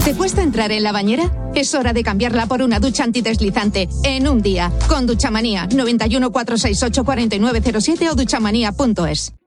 ¿Te cuesta entrar en la bañera? Es hora de cambiarla por una ducha antideslizante en un día. Con Duchamanía, 91 468 4907 o duchamanía.es.